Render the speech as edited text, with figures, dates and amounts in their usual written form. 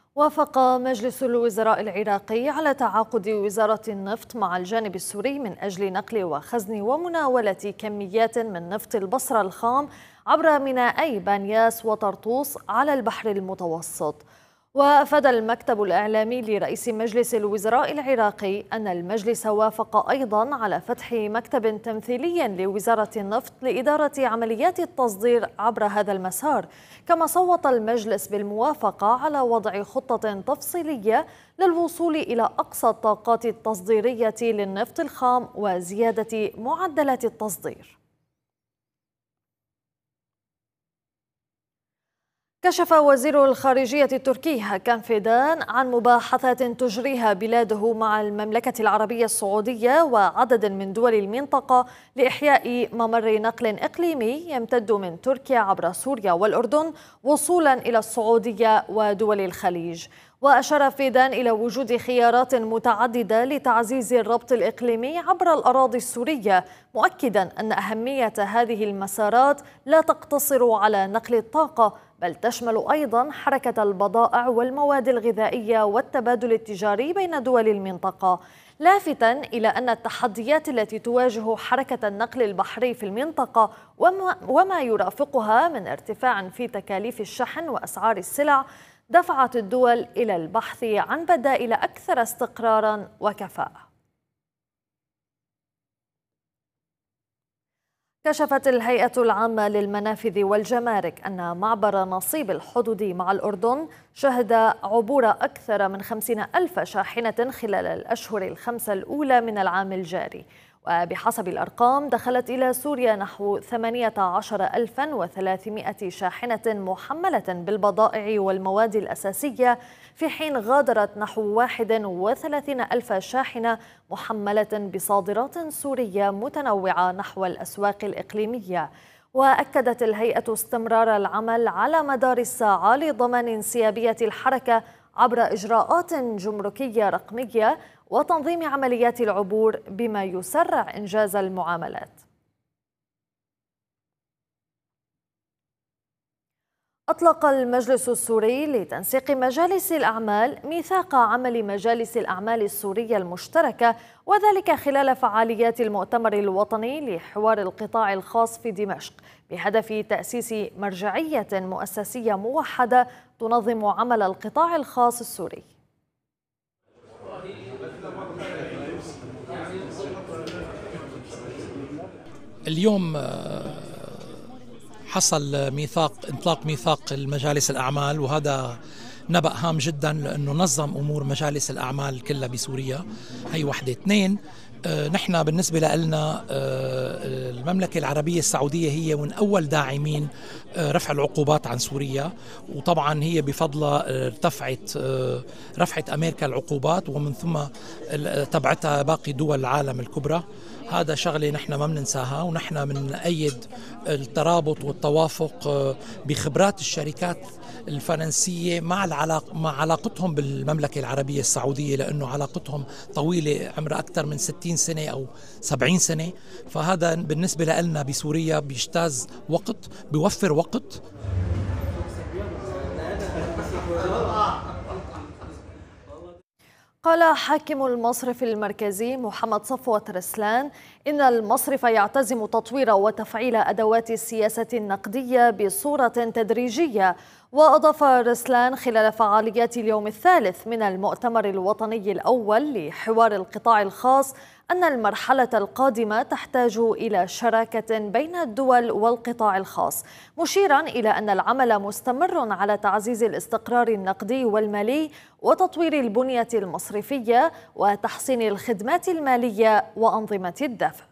وافق مجلس الوزراء العراقي على تعاقد وزارة النفط مع الجانب السوري من أجل نقل وخزن ومناولة كميات من نفط البصرة الخام عبر مينائي بانياس وطرطوس على البحر المتوسط. وأفاد المكتب الإعلامي لرئيس مجلس الوزراء العراقي أن المجلس وافق أيضا على فتح مكتب تمثيلي لوزارة النفط لإدارة عمليات التصدير عبر هذا المسار، كما صوت المجلس بالموافقة على وضع خطة تفصيلية للوصول إلى أقصى الطاقات التصديرية للنفط الخام وزيادة معدلات التصدير. كشف وزير الخارجية التركي هاكان فيدان عن مباحثات تجريها بلاده مع المملكة العربية السعودية وعدد من دول المنطقة لإحياء ممر نقل إقليمي يمتد من تركيا عبر سوريا والأردن وصولا إلى السعودية ودول الخليج. وأشار فيدان إلى وجود خيارات متعددة لتعزيز الربط الإقليمي عبر الأراضي السورية، مؤكدا أن أهمية هذه المسارات لا تقتصر على نقل الطاقة بل تشمل أيضا حركة البضائع والمواد الغذائية والتبادل التجاري بين دول المنطقة، لافتا إلى أن التحديات التي تواجه حركة النقل البحري في المنطقة وما يرافقها من ارتفاع في تكاليف الشحن وأسعار السلع دفعت الدول إلى البحث عن بدائل أكثر استقراراً وكفاءة. كشفت الهيئة العامة للمنافذ والجمارك أن معبر نصيب الحدودي مع الأردن شهد عبور أكثر من 50,000 شاحنة خلال الأشهر الخمسة الأولى من العام الجاري، وبحسب الأرقام دخلت إلى سوريا نحو 18,300 شاحنة محملة بالبضائع والمواد الأساسية، في حين غادرت نحو 31,000 شاحنة محملة بصادرات سورية متنوعة نحو الأسواق الإقليمية. وأكدت الهيئة استمرار العمل على مدار الساعة لضمان انسيابية الحركة عبر إجراءات جمركية رقمية وتنظيم عمليات العبور بما يسرع إنجاز المعاملات. أطلق المجلس السوري لتنسيق مجالس الأعمال ميثاق عمل مجالس الأعمال السورية المشتركة، وذلك خلال فعاليات المؤتمر الوطني لحوار القطاع الخاص في دمشق، بهدف تأسيس مرجعية مؤسسية موحدة تنظم عمل القطاع الخاص السوري. اليوم حصل انطلاق ميثاق المجالس الأعمال، وهذا نبأ هام جدا لأنه نظم أمور مجالس الأعمال كلها بسوريا. هي وحدة. اثنين، نحن بالنسبة لنا المملكة العربية السعودية هي من أول داعمين رفع العقوبات عن سوريا، وطبعا هي بفضلها رفعت أمريكا العقوبات ومن ثم تبعتها باقي دول العالم الكبرى. هذا شغلة نحن ما بننساها، ونحن بنأيد الترابط والتوافق بخبرات الشركات الفرنسية مع علاقتهم بالمملكة العربية السعودية، لأنه علاقتهم طويلة عمرها أكثر من 60 سنة أو 70 سنة. فهذا بالنسبة لنا بسوريا بيجتاز وقت، بيوفر وقت. قال حاكم المصرف المركزي محمد صفوت رسلان إن المصرف يعتزم تطوير وتفعيل أدوات السياسة النقدية بصورة تدريجية. وأضاف رسلان خلال فعاليات اليوم الثالث من المؤتمر الوطني الأول لحوار القطاع الخاص أن المرحلة القادمة تحتاج إلى شراكة بين الدول والقطاع الخاص، مشيرا إلى أن العمل مستمر على تعزيز الاستقرار النقدي والمالي وتطوير البنية المصرفية وتحسين الخدمات المالية وأنظمة الدفع.